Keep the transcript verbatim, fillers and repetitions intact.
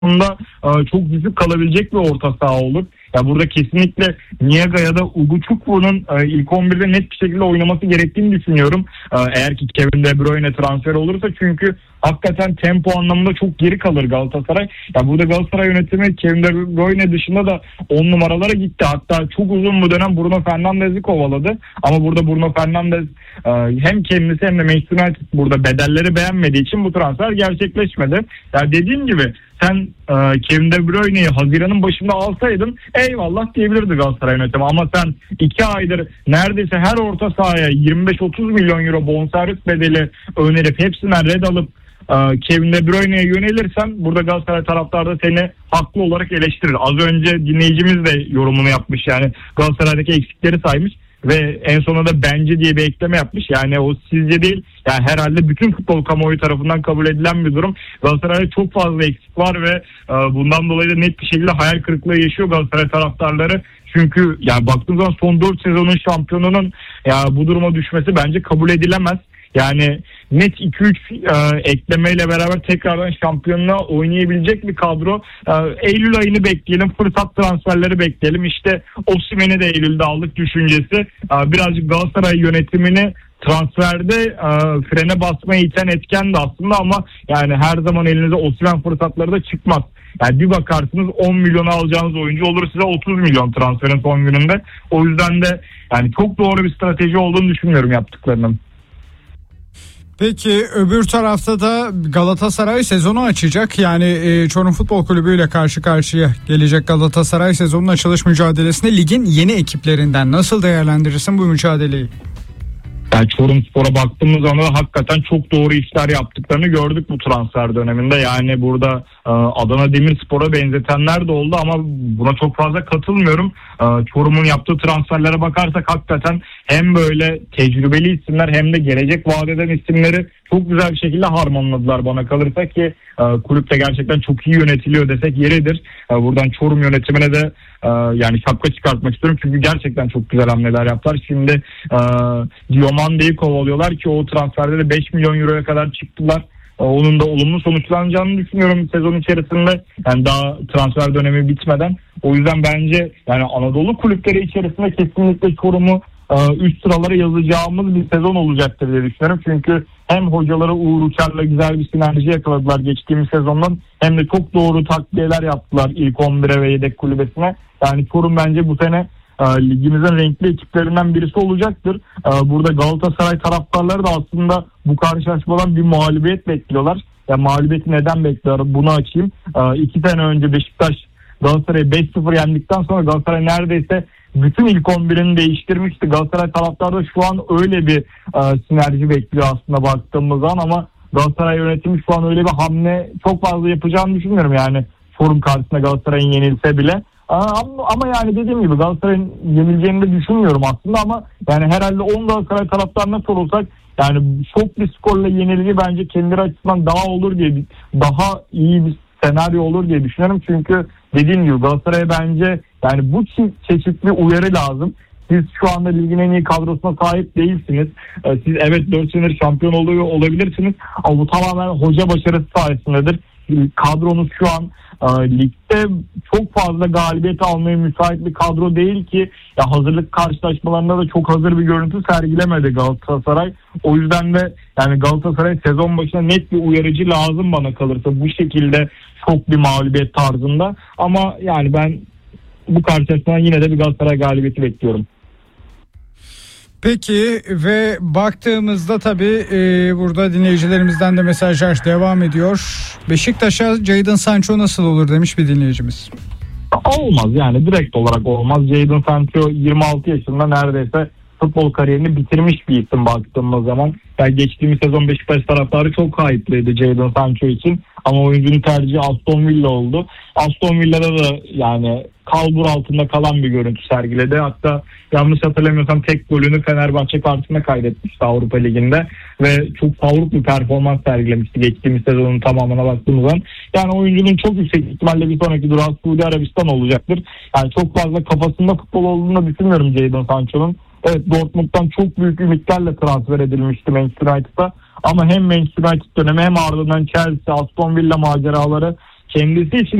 Bunda e, çok düşük kalabilecek bir orta saha olur. Ya burada kesinlikle Niaga ya da Ugochukwu'nun e, ilk on birde net bir şekilde oynaması gerektiğini düşünüyorum. E, eğer ki Kevin De Bruyne transfer olursa, çünkü hakikaten tempo anlamında çok geri kalır Galatasaray. Ya burada Galatasaray yönetimi Kevin De Bruyne dışında da on numaralara gitti. Hatta çok uzun bir dönem Bruno Fernandes'i kovaladı. Ama burada Bruno Fernandes e, hem kendisi hem de Manchester United burada bedelleri beğenmediği için bu transfer gerçekleşmedi. Ya dediğim gibi sen e, Kevin De Bruyne'yi Haziran'ın başında alsaydın eyvallah diyebilirdi Galatasaray yönetimi. Ama sen iki aydır neredeyse her orta sahaya yirmi beş otuz milyon euro bonservis bedeli önerip hepsinden red alıp e, Kevin De Bruyne'ye yönelirsen burada Galatasaray taraftarı da seni haklı olarak eleştirir. Az önce dinleyicimiz de yorumunu yapmış, yani Galatasaray'daki eksikleri saymış. Ve en sonunda da bence diye bir ekleme yapmış. Yani o sizce değil, yani herhalde bütün futbol kamuoyu tarafından kabul edilen bir durum. Galatasaray'da çok fazla eksik var ve e, bundan dolayı da net bir şekilde hayal kırıklığı yaşıyor Galatasaray taraftarları. Çünkü yani baktığımız zaman son dört sezonun şampiyonunun ya bu duruma düşmesi bence kabul edilemez. Yani net iki üç e, eklemeyle beraber tekrardan şampiyonluğa oynayabilecek bir kadro. E, Eylül ayını bekleyelim, fırsat transferleri bekleyelim. İşte Osimhen'i de Eylül'de aldık düşüncesi. E, birazcık Galatasaray yönetimini transferde e, frene basmaya iten etken de aslında, ama yani her zaman elinize Osimhen fırsatları da çıkmaz. Yani bir bakarsınız on milyona alacağınız oyuncu olur size otuz milyon transferin son gününde. O yüzden de yani çok doğru bir strateji olduğunu düşünmüyorum yaptıklarının. Peki öbür tarafta da Galatasaray sezonu açacak. Yani e, Çorum Futbol Kulübü ile karşı karşıya gelecek Galatasaray sezonun açılış mücadelesinde ligin yeni ekiplerinden nasıl değerlendirirsin bu mücadeleyi? Yani Çorumspor'a baktığımız zaman hakikaten çok doğru işler yaptıklarını gördük bu transfer döneminde. Yani burada e, Adana Demirspor'a benzetenler de oldu ama buna çok fazla katılmıyorum. E, Çorum'un yaptığı transferlere bakarsak hakikaten hem böyle tecrübeli isimler hem de gelecek vaat eden isimleri çok güzel bir şekilde harmanladılar bana kalırsa ki e, kulüpte gerçekten çok iyi yönetiliyor desek yeridir. E, buradan Çorum yönetimine de e, yani şapka çıkartmak istiyorum çünkü gerçekten çok güzel hamleler yaptılar. Şimdi e, Diomande'yi kovalıyorlar ki o transferde de beş milyon euroya kadar çıktılar. E, onun da olumlu sonuçlanacağını düşünüyorum sezon içerisinde. Yani daha transfer dönemi bitmeden. O yüzden bence yani Anadolu kulüpleri içerisinde kesinlikle Çorum'u üst sıralara yazacağımız bir sezon olacaktır diye düşünüyorum. Çünkü hem hocaları Uğur Uçar'la güzel bir sinerji yakaladılar geçtiğimiz sezondan, hem de çok doğru takviyeler yaptılar ilk on bire ve yedek kulübesine. Yani Çorum bence bu sene e, ligimizin renkli ekiplerinden birisi olacaktır. E, burada Galatasaray taraftarları da aslında bu karşılaşmadan bir mağlubiyet bekliyorlar. Yani mağlubiyeti neden bekliyorlar? Bunu açayım. E, iki sene önce Beşiktaş Galatasaray'ı beş sıfır yendikten sonra Galatasaray neredeyse bütün ilk on birini değiştirmişti. Galatasaray taraftarı da şu an öyle bir e, sinerji bekliyor aslında baktığımız zaman, ama Galatasaray yönetimi şu an öyle bir hamle çok fazla yapacağını düşünmüyorum. Yani Çorum karşısında Galatasaray'ın yenilse bile. Ama, ama yani dediğim gibi Galatasaray'ın yenileceğini de düşünmüyorum aslında, ama yani herhalde on Galatasaray taraftarına sorulsak yani çok bir skorla yenilgi bence kendileri açısından daha olur diye, daha iyi bir senaryo olur diye düşünüyorum. Çünkü dediğim gibi Galatasaray'a bence yani bu çeşitli uyarı lazım. Siz şu anda ligin en iyi kadrosuna sahip değilsiniz. Siz evet dört senedir şampiyon oluyor olabilirsiniz ama bu tamamen hoca başarısı sayesindedir. Kadronuz şu an e, ligde çok fazla galibiyet almaya müsait bir kadro değil ki. Ya hazırlık karşılaşmalarında da çok hazır bir görüntü sergilemedi Galatasaray. O yüzden de yani Galatasaray sezon başına net bir uyarıcı lazım bana kalırsa, bu şekilde çok bir mağlubiyet tarzında. Ama yani ben bu karşılaşmadan yine de bir Galatasaray galibiyeti bekliyorum. Peki ve baktığımızda tabii e, burada dinleyicilerimizden de mesajlar devam ediyor. Beşiktaş'a Jadon Sancho nasıl olur demiş bir dinleyicimiz. Olmaz yani, direkt olarak olmaz. Jadon Sancho yirmi altı yaşında, neredeyse futbol kariyerini bitirmiş bir isim baktığımız zaman. Yani geçtiğimiz sezon Beşiktaş taraftarı çok hype'lıydı Jadon Sancho için. Ama oyuncunun tercihi Aston Villa oldu. Aston Villa'da da yani kalbur altında kalan bir görüntü sergiledi. Hatta yanlış hatırlamıyorsam tek golünü Fenerbahçe karşısında kaydetmişti Avrupa Ligi'nde. Ve çok sağlıklı bir performans sergilemişti geçtiğimiz sezonun tamamına baktığımız zaman. Yani oyuncunun çok yüksek ihtimalle bir sonraki durağı Suudi Arabistan olacaktır. Yani çok fazla kafasında futbol olduğunu düşünmüyorum Jadon Sancho'nun. Evet, Dortmund'dan çok büyük ümitlerle transfer edilmişti Manchester United'a. Ama hem Manchester United dönemi hem ardından Chelsea, Aston Villa maceraları kendisi için